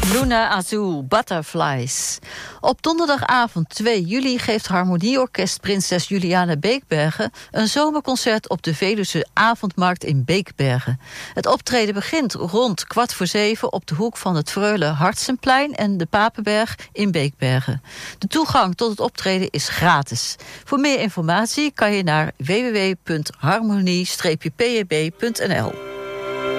Luna Azul, Butterflies. Op donderdagavond 2 juli geeft Harmonieorkest Prinses Juliana Beekbergen een zomerconcert op de Veluwse Avondmarkt in Beekbergen. Het optreden begint rond 6:15 op de hoek van het Freule Hartsenplein en de Papenberg in Beekbergen. De toegang tot het optreden is gratis. Voor meer informatie kan je naar www.harmonie-peb.nl.